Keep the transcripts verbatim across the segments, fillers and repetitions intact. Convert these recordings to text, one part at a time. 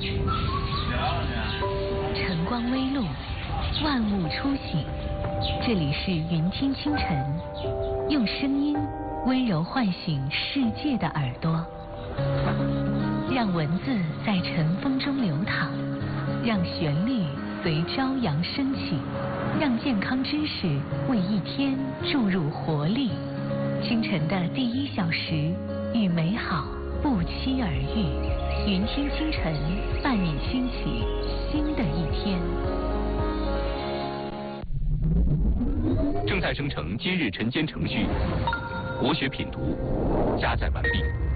晨光微露，万物初醒。这里是云听清晨，用声音温柔唤醒世界的耳朵，让文字在晨风中流淌，让旋律随朝阳升起，让健康知识为一天注入活力。清晨的第一小时，与美好不期而遇。云听清晨，伴你兴起新的一天。 正在生成今日晨间程序，国学品读加载完毕。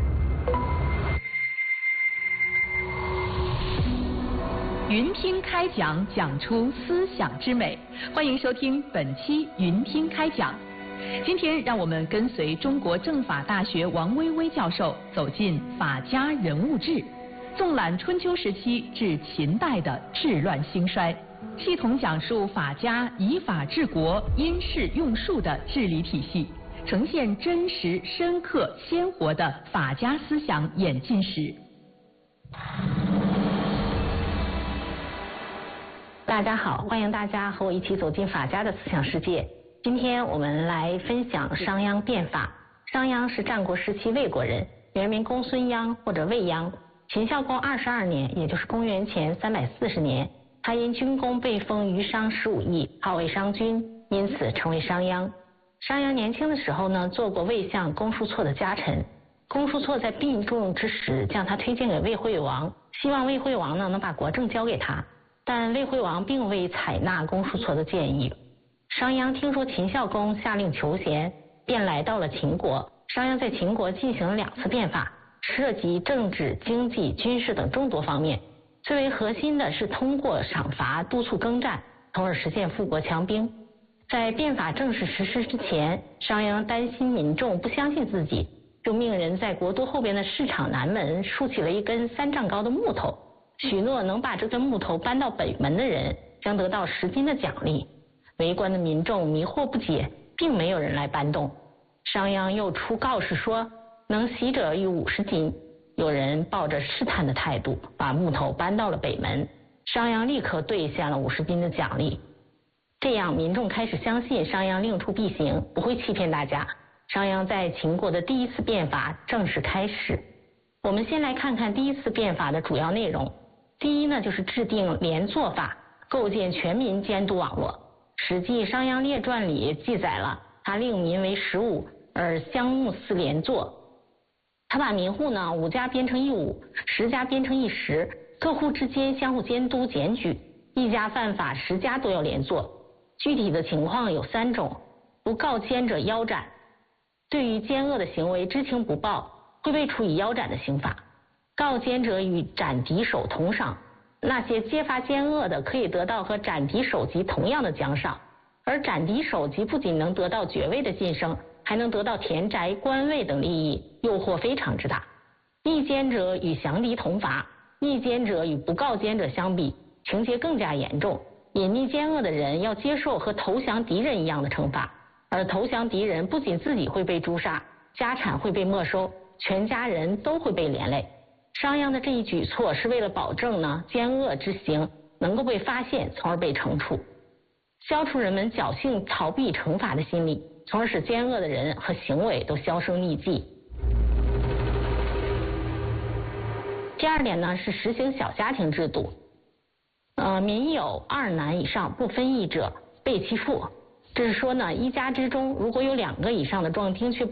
云听开讲，讲出思想之美。欢迎收听本期云听开讲。今天让我们跟随中国政法大学王薇薇教授走进法家人物志，纵览春秋时期至秦代的治乱兴衰，系统讲述法家以法治国、因势用术的治理体系，呈现真实、深刻、鲜活的法家思想演进史。 大家好，欢迎大家和我一起走进法家的思想世界。今天我们来分享商鞅变法。商鞅是战国时期魏国人，原名公孙鞅或者魏鞅。秦孝公二十二年，也就是公元前三百四十年，他因军功被封于商十五邑，号为商君，因此成为商鞅。商鞅年轻的时候呢，做过魏相公叔痤的家臣。公叔痤在病重之时，将他推荐给魏惠王，希望魏惠王呢能把国政交给他。但魏惠王并未采纳公叔痤的建议。商鞅听说秦孝公下令求贤，便来到了秦国。商鞅在秦国进行了两次变法，涉及政治、经济、军事等众多方面。最为核心的是通过赏罚督促耕战，从而实现富国强兵。在变法正式实施之前，商鞅担心民众不相信自己，就命人在国都后边的市场南门竖起了一根三丈高的木头，许诺能把这根木头搬到北门的人将得到十斤的奖励。围观的民众迷惑不解，并没有人来搬动。商鞅又出告示说，能袭者逾五十斤。有人抱着试探的态度，把木头搬到了北门。商鞅立刻兑现了五十斤的奖励。这样民众开始相信商鞅令出必行，不会欺骗大家。商鞅在秦国的第一次变法正式开始。我们先来看看第一次变法的主要内容。第一呢，就是制定连坐法，构建全民监督网络。史记《商鞅列传》里记载了，他令民为十五，而乡牧四连坐。他把民户呢五家编成一五，十家编成一十，各户之间相互监督检举，一家犯法，十家都要连坐。具体的情况有三种：不告奸者腰斩，对于奸恶的行为知情不报，会被处以腰斩的刑罚；告奸者与斩敌手同赏，那些揭发奸恶的可以得到和斩敌首级同样的奖赏，而斩敌首级不仅能得到爵位的晋升，还能得到田宅、官位等利益，诱惑非常之大。逆奸者与降敌同罚，逆奸者与不告奸者相比，情节更加严重。隐匿奸恶的人要接受和投降敌人一样的惩罚，而投降敌人不仅自己会被诛杀，家产会被没收，全家人都会被连累。商鞅的这一举措是为了保证呢奸恶之行能够被发现，从而被惩处，消除人们侥幸逃避惩罚的心理，从而使奸恶的人和行为都销声匿迹。第二点呢，是实行小家庭制度。呃，民有二男以上不分役者，备其父。这是说呢，一家之中如果有两个以上的壮丁却不